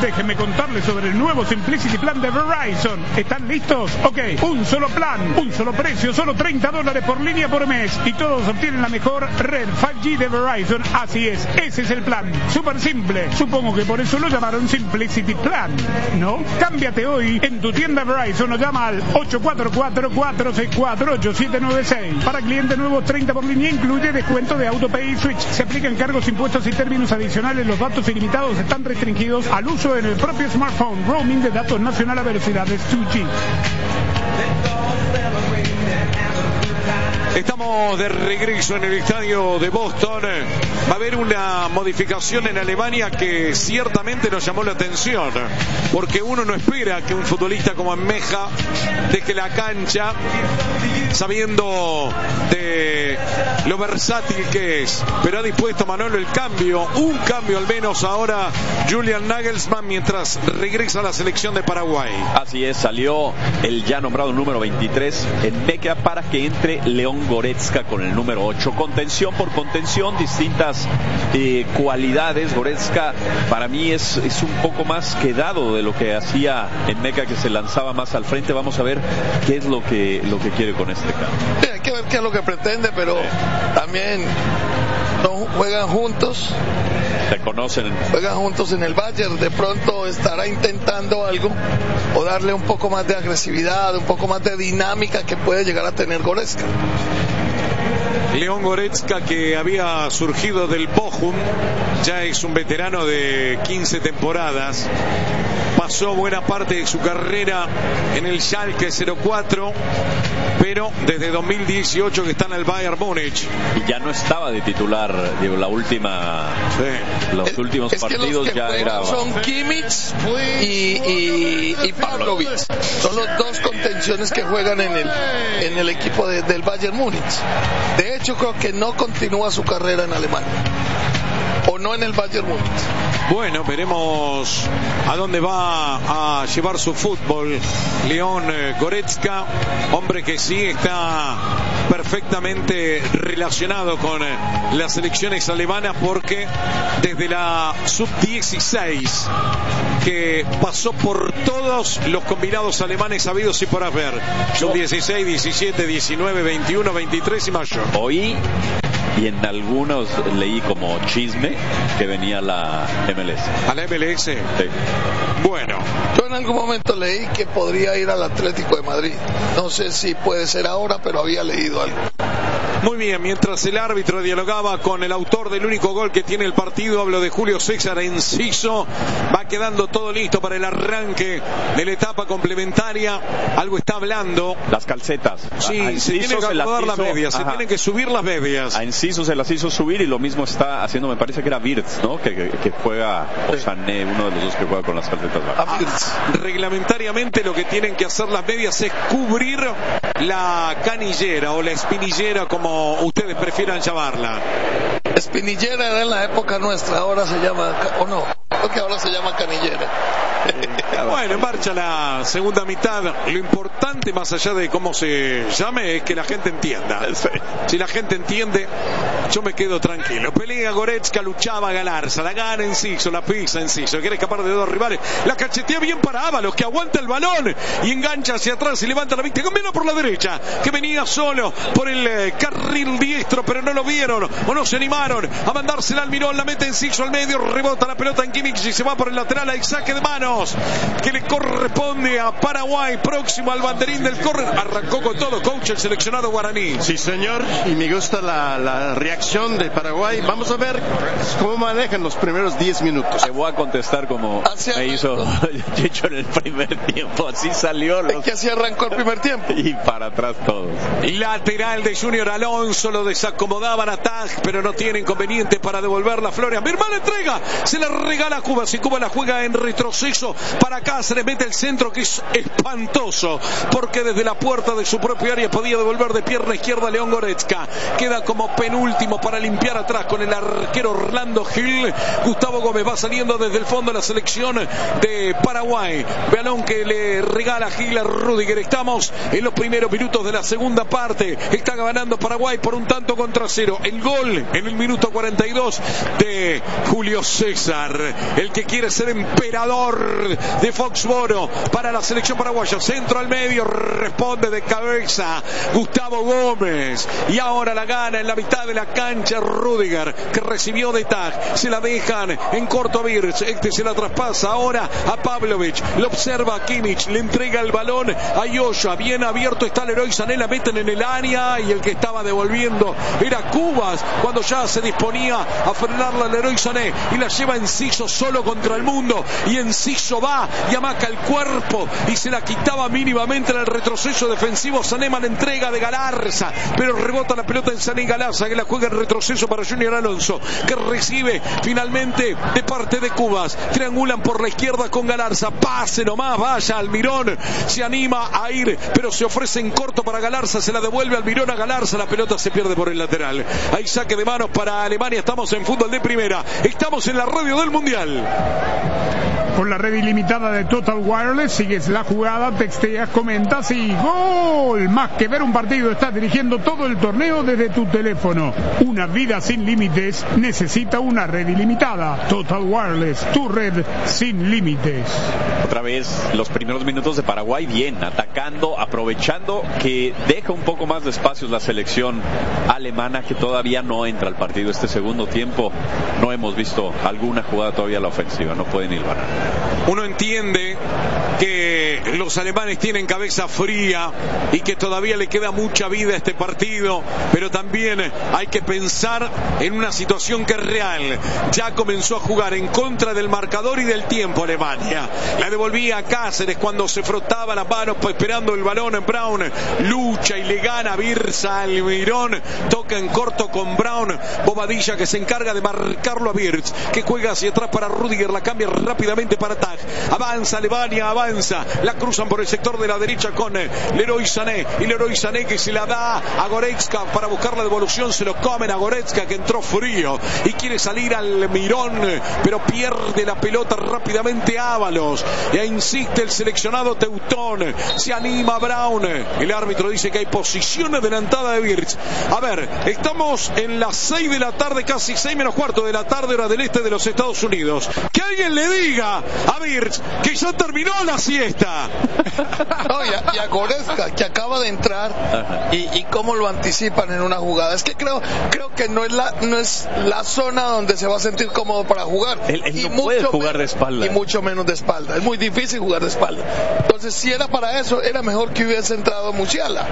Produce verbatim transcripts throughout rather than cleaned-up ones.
Déjenme contarles sobre el nuevo Simplicity Plan de Verizon. ¿Están listos? Ok, un solo plan, un solo precio, solo treinta dólares por línea por mes. Y todos obtienen la mejor red cinco G de Verizon. Así es, ese es el plan. Súper simple. Supongo que por eso lo llamaron Simplicity Plan, ¿no? Cámbiate hoy en tu tienda Verizon o llama al ocho cuatro cuatro, cuatro seis cuatro, ocho siete nueve seis. Para clientes nuevos, treinta por línea, incluye descuento de AutoPay y Switch. Se aplican cargos, impuestos y términos adicionales. Los datos ilimitados están restringidos al uso en el propio smartphone. Roaming de datos nacional a velocidades dos G. Estamos de regreso en el estadio de Boston. Va a haber una modificación en Alemania que ciertamente nos llamó la atención, porque uno no espera que un futbolista como Meja deje la cancha sabiendo de lo versátil que es, pero ha dispuesto Manolo el cambio, un cambio al menos ahora Julian Nagelsmann mientras regresa a la selección de Paraguay. Así es, salió el ya nombrado número veintitrés en Meca para que entre León Goretzka con el número ocho. Contención por contención, distintas eh, cualidades. Goretzka para mí es, es un poco más quedado de lo que hacía en Meca, que se lanzaba más al frente. Vamos a ver qué es lo que, lo que quiere con este cambio. Sí, hay que ver qué es lo que pretende, pero sí, también no juegan juntos. Se conocen. Juegan juntos en el Bayern. De pronto estará intentando algo o darle un poco más de agresividad, un poco más de dinámica que puede llegar a tener Goretzka. León Goretzka, que había surgido del Bochum, ya es un veterano de quince temporadas. Pasó buena parte de su carrera en el Schalke cero cuatro, pero desde dos mil dieciocho que está en el Bayern Múnich. Y ya no estaba de titular, digo, la última, sí. los el, últimos partidos que ya era. Son Kimmich y, y, y Pavlovic. Son los dos contenciones que juegan en el, en el equipo de, del Bayern Múnich. De hecho, creo que no continúa su carrera en Alemania. O no en el Bayern Múnich. Bueno, veremos a dónde va a llevar su fútbol León Goretzka, hombre que sí está perfectamente relacionado con las selecciones alemanas, porque desde la sub dieciséis que pasó por todos los combinados alemanes habidos y por haber, sub dieciséis, diecisiete, diecinueve, veintiuno, veintitrés y mayor. Hoy y en algunos leí como chisme que venía la M L S. ¿A la M L S? Sí. Bueno. Yo en algún momento leí que podría ir al Atlético de Madrid. No sé si puede ser ahora, pero había leído algo. Muy bien, mientras el árbitro dialogaba con el autor del único gol que tiene el partido, hablo de Julio César Enciso, va quedando todo listo para el arranque de la etapa complementaria. Algo está hablando. Las calcetas. Sí, a se tienen que acomodar las medias, se tienen que subir las medias. A Enciso se las hizo subir y lo mismo está haciendo, me parece que era Wirtz, ¿no? Que, que, que juega, o Sané, uno de los dos que juega con las calcetas bajas. Ah, reglamentariamente lo que tienen que hacer las medias es cubrir la canillera o la espinillera, como ustedes prefieran llamarla. Espinillera era en la época nuestra, ahora se llama, o no, creo que ahora se llama canillera. Bueno, en marcha la segunda mitad. Lo importante, más allá de cómo se llame, es que la gente entienda. Si la gente entiende, yo me quedo tranquilo. Pelea Goretzka, luchaba Galarza, la gana Enciso, la pisa Enciso, quiere escapar de dos rivales, la cachetea bien para Ábalos, que aguanta el balón y engancha hacia atrás y levanta la vista, combina por la derecha, que venía solo por el eh, carril diestro, pero no lo vieron o no se animaron a mandársela al Mirón, la mete Enciso al medio, rebota la pelota en Kimmich y se va por el lateral, hay saque de manos que le corresponde a Paraguay, próximo al banderín del córner. Arrancó con todo, coach, el seleccionado guaraní. Sí, señor, y me gusta la, la reacción de Paraguay. Vamos a ver cómo manejan los primeros diez minutos. Te voy a contestar como así me hizo Chicho en el primer tiempo. Así salió. Los... Es que así arrancó el primer tiempo. Y para atrás todos. Lateral de Junior Alonso, lo desacomodaban a Tag, pero no tiene inconveniente para devolver la Flores. Mi hermana entrega, se la regala a Cuba. Si Cuba la juega en retroceso, para acá se le mete el centro, que es espantoso, porque desde la puerta de su propio área podía devolver de pierna izquierda León Goretzka. Queda como penúltimo mismo para limpiar atrás con el arquero Orlando Gil. Gustavo Gómez va saliendo desde el fondo de la selección de Paraguay. Balón que le regala Gil a Rudiger. Estamos en los primeros minutos de la segunda parte. Está ganando Paraguay por un tanto contra cero. El gol en el minuto cuarenta y dos de Julio César, el que quiere ser emperador de Foxboro para la selección paraguaya. Centro al medio, responde de cabeza Gustavo Gómez, y ahora la gana en la mitad de la cancha Rudiger, que recibió de Tag. Se la dejan en corto a Virch, este se la traspasa ahora a Pavlovic, lo observa a Kimmich, le entrega el balón a Joshua, bien abierto está Leroy Sané, la meten en el área y el que estaba devolviendo era Cubas, cuando ya se disponía a frenarla Leroy Sané, y la lleva Enciso solo contra el mundo, y Enciso va y amaca el cuerpo y se la quitaba mínimamente en el retroceso defensivo. Sané, la entrega de Galarza, pero rebota la pelota en Sané y Galarza, que la juega en retroceso para Junior Alonso, que recibe finalmente de parte de Cubas. Triangulan por la izquierda con Galarza, pase nomás, vaya Almirón, se anima a ir, pero se ofrece en corto para Galarza, se la devuelve Almirón a Galarza, la pelota se pierde por el lateral. Hay saque de manos para Alemania. Estamos en fútbol de primera, estamos en la radio del Mundial. Con la red ilimitada de Total Wireless sigues la jugada, texteas, comentas y ¡gol! Más que ver un partido, estás dirigiendo todo el torneo desde tu teléfono. Una vida sin límites necesita una red ilimitada. Total Wireless, tu red sin límites. Otra vez los primeros minutos de Paraguay bien, atacando, aprovechando que deja un poco más de espacios la selección alemana, que todavía no entra al partido. Este segundo tiempo no hemos visto alguna jugada todavía a la ofensiva, no pueden hilvanar. Uno entiende que los alemanes tienen cabeza fría y que todavía le queda mucha vida a este partido, pero también hay que pensar en una situación que es real. Ya comenzó a jugar en contra del marcador y del tiempo Alemania. La devolvía a Cáceres cuando se frotaba las manos esperando el balón en Brown. Lucha y le gana Birsa Almirón. Toca en corto con Brown. Bobadilla, que se encarga de marcarlo a Birch, que juega hacia atrás para Rudiger. La cambia rápidamente para Tag. Avanza Alemania, avanza. La cruzan por el sector de la derecha con Leroy Sané. Y Leroy Sané, que se la da a Goretzka para buscar la devolución. Se lo comen a Goretzka, que entró frío y quiere salir al Mirón, pero pierde la pelota rápidamente Ábalos. E insiste el seleccionado teutón. Se anima Brown. El árbitro dice que hay posición adelantada de Birch. A ver, estamos en las seis de la tarde, casi seis menos cuarto de la tarde, hora del este de los Estados Unidos. Que alguien le diga a Birch que ya terminó la siesta. No, y, a, y a Goretzka, que acaba de entrar, y, y cómo lo anticipan en una jugada. Es que creo creo que no es la no es la zona donde se va a sentir cómodo para jugar. Él, él y no mucho puede jugar menos, de espalda. Y mucho menos de espalda. Es muy difícil jugar de espalda. Entonces, si era para eso, era mejor que hubiese entrado Musiala.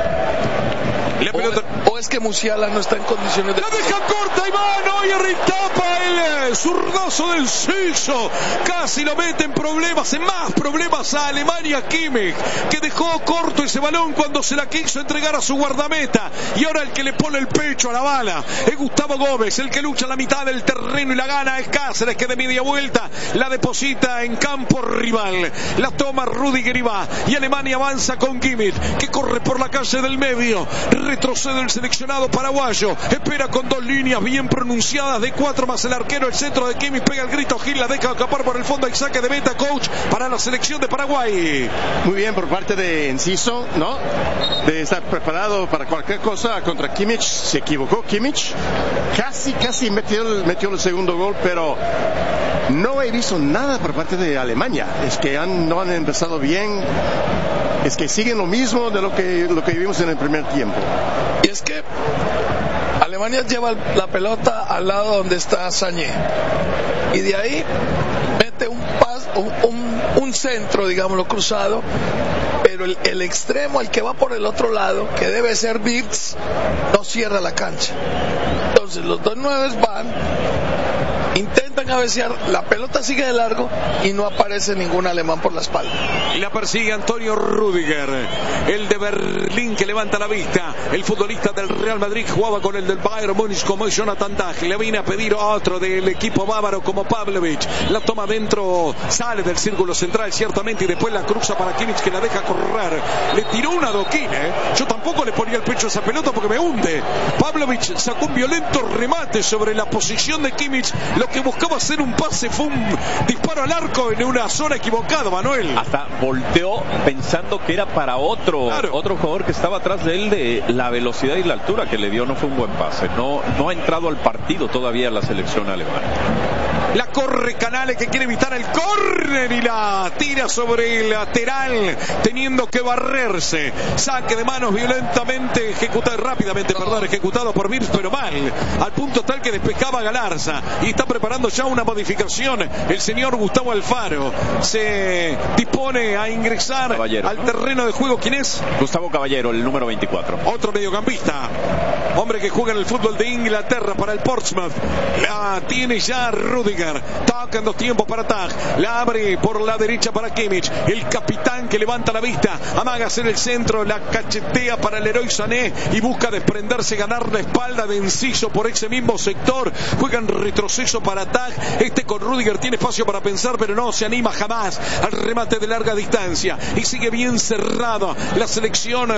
La pelota... o, o es que Musiala no está en condiciones de... La deja corta, Iván, hoy retapa el zurdazo del suizo, casi lo mete en problemas, en más problemas a Alemania. Kimmich, que dejó corto ese balón cuando se la quiso entregar a su guardameta, y ahora el que le pone el pecho a la bala es Gustavo Gómez, el que lucha en la mitad del terreno y la gana es Cáceres, que de media vuelta la deposita en campo rival, la toma Rudiger y va, y Alemania avanza con Kimmich, que corre por la calle del medio, retrocede el seleccionado paraguayo, espera con dos líneas bien pronunciadas de cuatro más el arquero, el centro de Kimmich, pega el grito, Gil la deja escapar por el fondo, hay saque de meta, coach, para la selección de Paraguay. Muy bien por parte de Enciso, ¿no? De estar preparado para cualquier cosa contra Kimmich. Se equivocó Kimmich, casi, casi metió el, metió el segundo gol, pero no he visto nada por parte de Alemania. Es que han, no han empezado bien. Es que siguen lo mismo de lo que, lo que vivimos en el primer tiempo. Y es que Alemania lleva la pelota al lado donde está Sané, y de ahí mete un pas, un, un, un centro, digámoslo, cruzado, pero el, el extremo, el que va por el otro lado, que debe ser Birch, no cierra la cancha. Entonces los dos nueves van, intentan empiezan a cabecear, la pelota sigue de largo y no aparece ningún alemán por la espalda. Y la persigue Antonio Rüdiger, el de Berlín, que levanta la vista. El futbolista del Real Madrid jugaba con el del Bayern Múnich como Jonathan Tah. Le viene a pedir a otro del equipo bávaro como Pavlovic. La toma dentro, sale del círculo central ciertamente y después la cruza para Kimmich, que la deja correr. Le tiró una adoquín, ¿eh? Yo tampoco le ponía el pecho a esa pelota porque me hunde. Pavlovic sacó un violento remate sobre la posición de Kimmich. Lo que buscaba hacer un pase fue un disparo al arco en una zona equivocada, Manuel. Hasta volteó pensando que era para otro, claro. otro jugador que estaba atrás de él. De la velocidad y la altura que le dio, no fue un buen pase. No, no ha entrado al partido todavía la selección alemana. La corre Canales, que quiere evitar el córner y la tira sobre el lateral, teniendo que barrerse. Saque de manos violentamente ejecutado, rápidamente, perdón, ejecutado por Wirtz, pero mal, al punto tal que despejaba Galarza. Y está preparando ya una modificación el señor Gustavo Alfaro. Se dispone a ingresar Caballero, al ¿no? terreno de juego. ¿Quién es? Gustavo Caballero, el número veinticuatro. Otro mediocampista, hombre que juega en el fútbol de Inglaterra para el Portsmouth. La tiene ya Rüdiger. Toca en dos tiempos para Tah. La abre por la derecha para Kimmich. El capitán que levanta la vista. Amaga en el centro. La cachetea para el Leroy Sané y busca desprenderse, ganar la espalda de Enciso por ese mismo sector. Juega en retroceso para Tah. Este con Rüdiger tiene espacio para pensar, pero no se anima jamás al remate de larga distancia. Y sigue bien cerrada la selección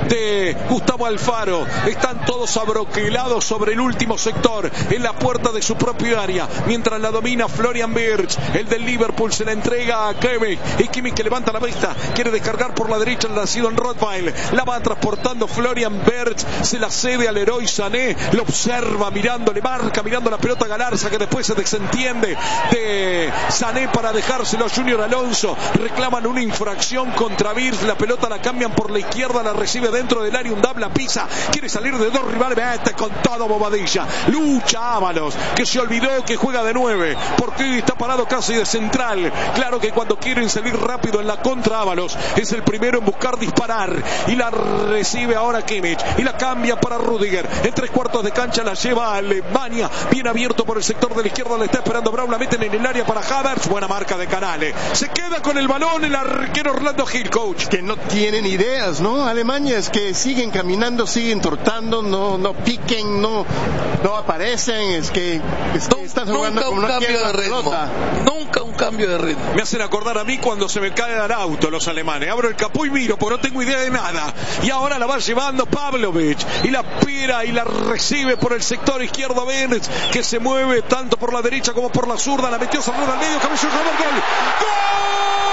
de Gustavo Alfaro. Están todos abroquelados sobre el último sector, en la puerta de su propio área, mientras la domina Florian Wirtz. El del Liverpool se la entrega a Kimmich, y Kimmich, que levanta la vista, quiere descargar por la derecha el nacido en Rottweil. La va transportando Florian Wirtz, se la cede al Leroy Sané, lo observa mirando, le marca mirando la pelota a Galarza, que después se desentiende de Sané para dejárselo a Junior Alonso. Reclaman una infracción contra Wirtz, la pelota la cambian por la izquierda, la recibe dentro del área, un dab la pisa, quiere salir de dos rivales, mete con todo Bobadilla, lucha Ábalos, que se olvidó que juega de nueve, porque hoy está parado casi de central. Claro que cuando quieren salir rápido en la contra, Ábalos es el primero en buscar disparar, y la recibe ahora Kimmich, y la cambia para Rüdiger, en tres cuartos de cancha la lleva a Alemania, bien abierto por el sector de la izquierda, le está esperando Brown, la meten en el área para Havertz, buena marca de Canales, se queda con el balón el arquero Orlando Gil, coach. Que no tienen ideas, ¿no? Alemania es que siguen caminando, siguen trotando, no, no piquen, no, no aparecen, es que, es que no, están jugando como no quieren la pelota. Nunca un cambio de ritmo. Me hacen acordar a mí cuando se me cae el auto los alemanes. Abro el capó y miro, porque no tengo idea de nada. Y ahora la va llevando Pavlovic, y la pira y la recibe por el sector izquierdo Wirtz, que se mueve tanto por la derecha como por la zurda. La metió cerrada al medio, cabello, gol. ¡Gol!